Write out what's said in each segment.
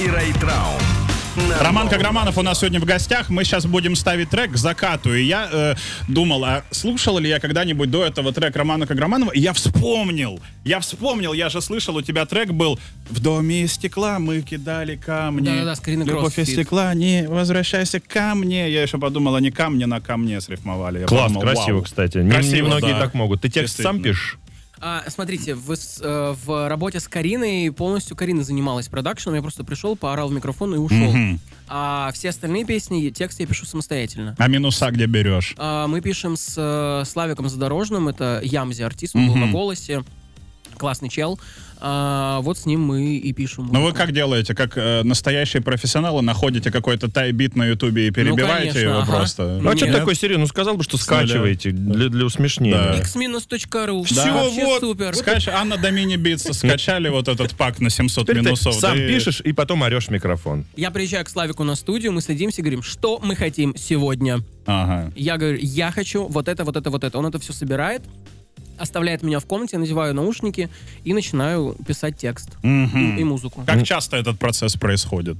и Райтрау. Роман Каграманов у нас сегодня в гостях. Мы сейчас будем ставить трек «К закату». И я думал, а слушал ли я когда-нибудь до этого трек Романа Каграманова? И я вспомнил, я же слышал, у тебя трек был «В доме из стекла мы кидали камни». Да-да-да, Скорина Кросс. «Любовь из стекла, не возвращайся ко мне». Я еще подумал, они камни на камне срифмовали. Я Класс, подумал, красиво, вау. кстати. Красиво, Немногие да. так могут. Ты текст сам пишешь? Смотрите, в работе с Кариной полностью Карина занималась продакшеном. Я просто пришел, поорал в микрофон и ушел. А все остальные песни, текст я пишу самостоятельно. А минуса где берешь? Мы пишем с Славиком Задорожным. Это Ямзи, артист, он был на «Голосе». Классный чел. Вот с ним мы и пишем. Ну вы как делаете? Как настоящие профессионалы находите какой-то тай-бит на ютубе и перебиваете конечно, его ага. просто? Ну а что Нет. такое серьезно? Ну сказал бы, что скачиваете для усмешнения. Да. x-.ru. Всё, Вообще вот. супер. Анна Домини Битс скачали вот этот пак на 700 Теперь ты минусов. сам да и- пишешь и потом орешь в микрофон. Я приезжаю к Славику на студию, мы садимся и говорим, что мы хотим сегодня. Ага. Я говорю, я хочу вот это, вот это, вот это. Он это все собирает, оставляет меня в комнате, я надеваю наушники и начинаю писать текст и музыку. Как часто этот процесс происходит?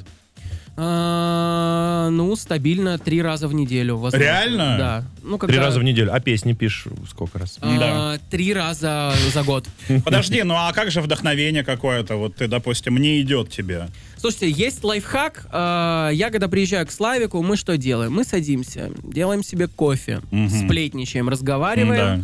Стабильно 3 раза в неделю. Возможно. Реально? Да. Ну, 3 раза в неделю. А песни пишешь сколько раз? Да. 3 раза за год. Подожди, ну а как же вдохновение какое-то? Вот ты, допустим, не идет тебе. Слушайте, есть лайфхак. Я когда приезжаю к Славику, мы что делаем? Мы садимся, делаем себе кофе, сплетничаем, разговариваем. Да.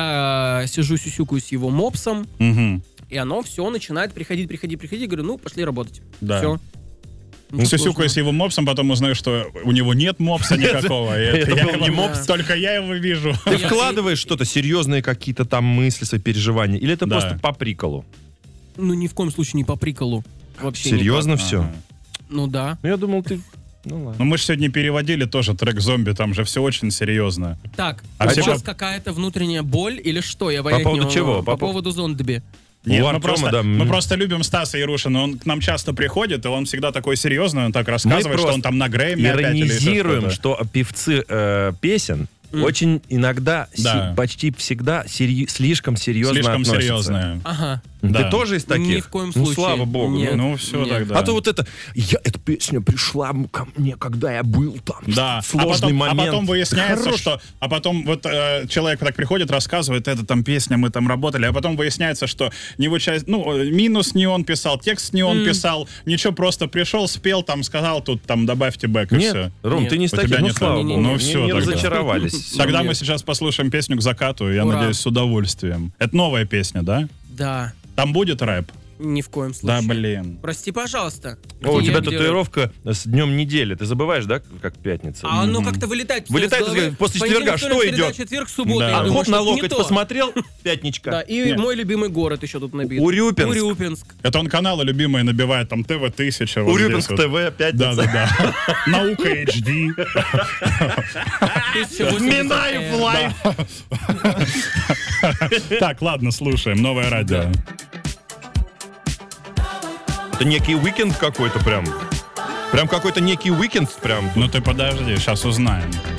Я сижу, сюсюкаю с его мопсом, Мгм. и оно все начинает приходить. Говорю, ну, пошли работать. Да. Все. Сюсюкаю с его мопсом, потом узнаю, что у него нет мопса никакого. И Это я был его- не мопс. Только я его вижу. Ты вкладываешь что-то, серьезные какие-то там мысли, свои переживания? Или это Да. просто по приколу? Ну, ни в коем случае не по приколу. Вообще Серьезно никак. все? Ага. Ну да. Ну я думал, ты... Ну Ну ладно. мы же сегодня переводили тоже трек «Зомби», там же все очень серьезно. Так, А у все вас по- какая-то внутренняя боль или что? Я понять поводу не чего? могу. По По поводу зомби. Нет, У мы, Артема, просто, да, мы просто любим Стаса Ярушина. Он к нам часто приходит, и он всегда такой серьезный, он так рассказывает, что он там на Грэмми опять или еще иронизируем, что-то. что певцы песен очень иногда, Да. почти всегда слишком серьезно Слишком относятся. серьезная. Ага. Да. Ты тоже из таких? Ни в коем Ну, случае. слава богу. Нет. Ну все Нет. тогда. А то вот эта песня пришла ко мне, когда я был там. Да, Сложный момент. А потом выясняется, Хорош. что... А потом вот человек так приходит, рассказывает, это там песня, мы там работали, а потом выясняется, что не его часть... Ну, минус не он писал, текст не он писал, ничего, просто пришел, спел, там, сказал, тут там добавьте бэк, и Нет, все. Ром, Нет. ты не с У тебя таких, ну нет слава такого. богу. Ну, Не- всё не тогда. разочаровались. Тогда Нет. мы сейчас послушаем песню «К закату», я Ура. надеюсь, с удовольствием. Это новая песня, да? Да. Там будет рэп? Ни в коем Да, случае. блин. Прости, пожалуйста. О, у Где тебя я, где татуировка с днем недели. Ты забываешь, да, как пятница? А оно как-то вылетает. Вылетает, из головы. после Понедельник, четверга вторник, что среда, идет? Четверг, суббота. Да. Я А думаю, вот на что-то не локоть то. посмотрел, пятничка. Да, и Нет. мой любимый город еще тут набит. Урюпинск. Урюпинск. Это он каналы любимые набивает, там ТВ-1000. вот Урюпинск здесь вот. ТВ, пятница. Да. Наука HD. 1080p. Минаев лайф. Так, ладно, слушаем. Новое радио. Это некий уикенд какой-то прям. Прям какой-то некий уикенд прям. Ну ты подожди, сейчас узнаем.